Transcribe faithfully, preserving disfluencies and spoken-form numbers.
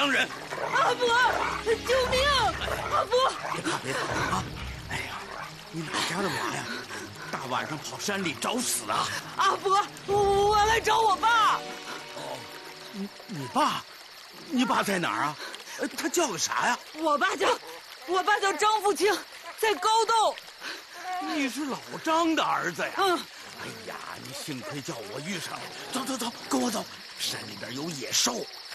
伤人。 阿伯，救命！阿伯， 别怕别怕啊！哎呀，你哪家的娃呀？大晚上跑山里找死啊！ 阿伯，我来找我爸。 哦，你你爸，你爸在哪儿啊？他叫个啥呀？ 我爸叫，我爸叫张富清，在高洞。 你是老张的儿子呀？ 嗯。 哎呀，你幸亏叫我遇上了。走走走，跟我走，山里边有野兽。